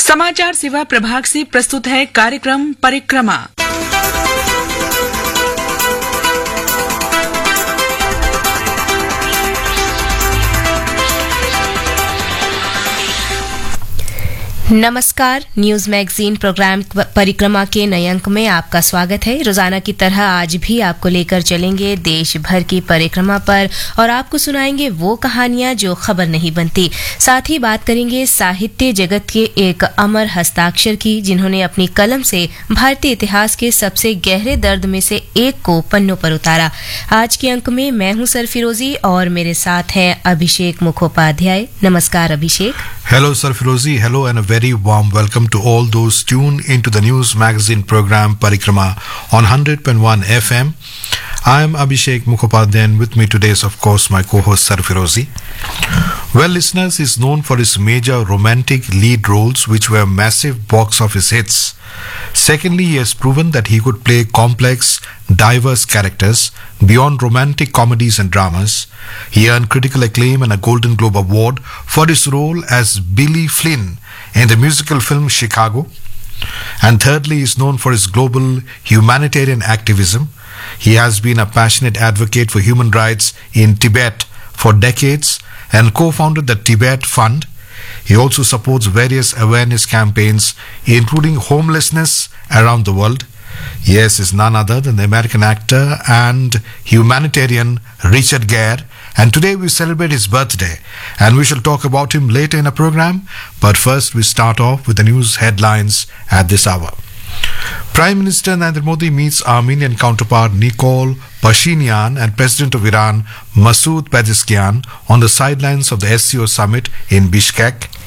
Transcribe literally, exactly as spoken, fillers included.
समाचार सेवा प्रभाग से प्रस्तुत है कार्यक्रम परिक्रमा। नमस्कार, न्यूज मैगजीन प्रोग्राम परिक्रमा के नए अंक में आपका स्वागत है। रोजाना की तरह आज भी आपको लेकर चलेंगे देश भर की परिक्रमा पर और आपको सुनाएंगे वो कहानियां जो खबर नहीं बनती। साथ ही बात करेंगे साहित्य जगत के एक अमर हस्ताक्षर की, जिन्होंने अपनी कलम से भारतीय इतिहास के सबसे गहरे दर्द में से एक को पन्नों पर उतारा। आज के अंक में मैं हूं सरफिरोजी और मेरे साथ हैं अभिषेक मुखोपाध्याय। नमस्कार अभिषेक। Hello Sarfirozi, hello and a very warm welcome to all those tuned into the news magazine program Parikrama on one hundred point one F M. I am Abhishek Mukhopadhyay and with me today is of course my co-host Sarfirozi. Well, listeners, is known for his major romantic lead roles which were massive box office hits. Secondly, he has proven that he could play complex, diverse characters beyond romantic comedies and dramas. He earned critical acclaim and a Golden Globe Award for his role as Billy Flynn in the musical film Chicago. And thirdly, he is known for his global humanitarian activism. He has been a passionate advocate for human rights in Tibet for decades and co-founded the Tibet Fund. He also supports various awareness campaigns, including homelessness around the world. Yes, is none other than the American actor and humanitarian Richard Gere. And today we celebrate his birthday, and we shall talk about him later in our program. But first, we start off with the news headlines at this hour. Prime Minister Narendra Modi meets Armenian counterpart Nikol Pashinyan and President of Iran Masoud Pezeshkian on the sidelines of the S C O summit in Bishkek.